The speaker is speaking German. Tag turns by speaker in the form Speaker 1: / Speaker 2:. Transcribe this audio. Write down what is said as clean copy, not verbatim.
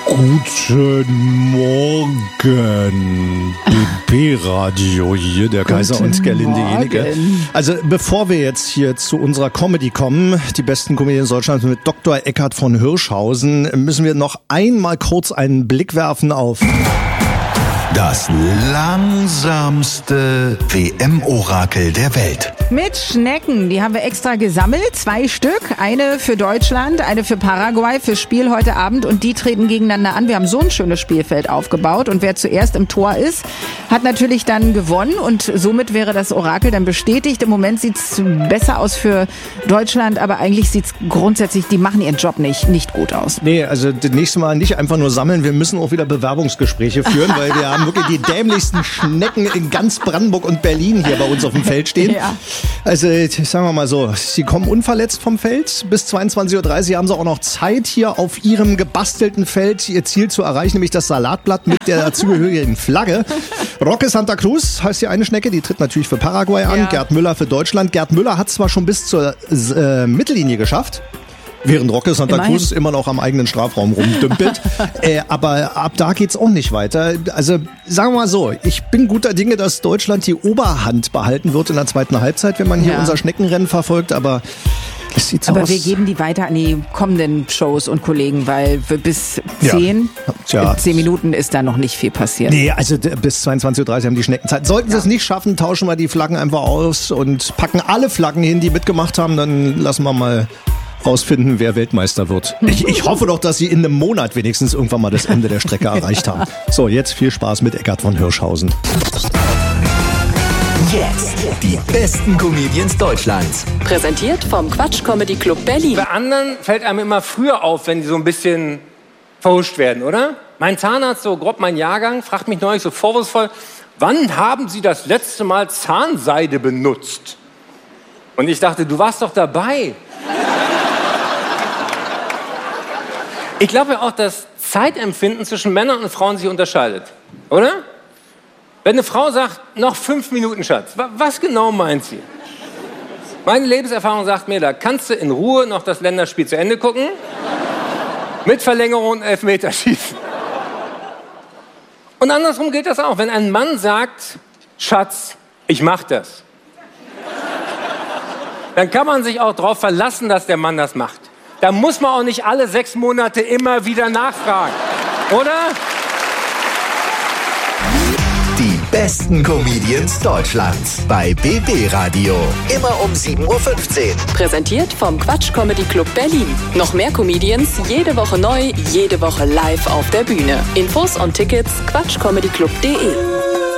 Speaker 1: Guten Morgen, BB-Radio hier, der Kaiser und Gerlinde Jenike. Also bevor wir jetzt hier zu unserer Comedy kommen, die besten Comedians Deutschlands mit Dr. Eckhard von Hirschhausen, müssen wir noch einmal kurz einen Blick werfen auf das langsamste WM-Orakel der Welt.
Speaker 2: Mit Schnecken, die haben wir extra gesammelt, 2 Stück, eine für Deutschland, eine für Paraguay, fürs Spiel heute Abend und die treten gegeneinander an. Wir haben so ein schönes Spielfeld aufgebaut und wer zuerst im Tor ist, hat natürlich dann gewonnen und somit wäre das Orakel dann bestätigt. Im Moment sieht's besser aus für Deutschland, aber eigentlich sieht's grundsätzlich, die machen ihren Job nicht gut aus.
Speaker 1: Nee, also das nächste Mal nicht einfach nur sammeln, wir müssen auch wieder Bewerbungsgespräche führen, weil wir haben wirklich die dämlichsten Schnecken in ganz Brandenburg und Berlin hier bei uns auf dem Feld stehen. Ja. Also sagen wir mal so, sie kommen unverletzt vom Feld. Bis 22.30 Uhr haben sie auch noch Zeit, hier auf ihrem gebastelten Feld ihr Ziel zu erreichen, nämlich das Salatblatt mit der dazugehörigen Flagge. Roque Santa Cruz heißt die eine Schnecke, die tritt natürlich für Paraguay an, ja. Gerd Müller für Deutschland. Gerd Müller hat zwar schon bis zur Mittellinie geschafft, während Roque Santa Cruz immer noch am eigenen Strafraum rumdümpelt. Aber ab da geht's auch nicht weiter. Also sagen wir mal so, ich bin guter Dinge, dass Deutschland die Oberhand behalten wird in der zweiten Halbzeit, wenn man hier unser Schneckenrennen verfolgt. Aber es sieht so aus.
Speaker 2: Aber wir geben die weiter an die kommenden Shows und Kollegen, weil bis 10 Minuten ist da noch nicht viel passiert.
Speaker 1: Nee, also bis 22.30 Uhr haben die Schnecken Zeit. Sollten sie es nicht schaffen, tauschen wir die Flaggen einfach aus und packen alle Flaggen hin, die mitgemacht haben. Dann lassen wir mal rausfinden, wer Weltmeister wird. Ich hoffe doch, dass sie in einem Monat wenigstens irgendwann mal das Ende der Strecke erreicht haben. So, jetzt viel Spaß mit Eckhard von Hirschhausen.
Speaker 3: Jetzt die besten Comedians Deutschlands.
Speaker 4: Präsentiert vom Quatsch Comedy Club Berlin.
Speaker 5: Bei anderen fällt einem immer früher auf, wenn die so ein bisschen verhuscht werden, oder? Mein Zahnarzt, so grob mein Jahrgang, fragt mich neulich so vorwurfsvoll, wann haben Sie das letzte Mal Zahnseide benutzt? Und ich dachte, du warst doch dabei. Ich glaube ja auch, dass Zeitempfinden zwischen Männern und Frauen sich unterscheidet, oder? Wenn eine Frau sagt, noch 5 Minuten, Schatz, was genau meint sie? Meine Lebenserfahrung sagt mir, da kannst du in Ruhe noch das Länderspiel zu Ende gucken, mit Verlängerung und Elfmeterschießen. Und andersrum gilt das auch. Wenn ein Mann sagt, Schatz, ich mach das, dann kann man sich auch darauf verlassen, dass der Mann das macht. Da muss man auch nicht alle 6 Monate immer wieder nachfragen, oder?
Speaker 3: Die besten Comedians Deutschlands bei BB Radio. Immer um 7.15 Uhr.
Speaker 4: Präsentiert vom Quatsch Comedy Club Berlin. Noch mehr Comedians, jede Woche neu, jede Woche live auf der Bühne. Infos und Tickets quatschcomedyclub.de.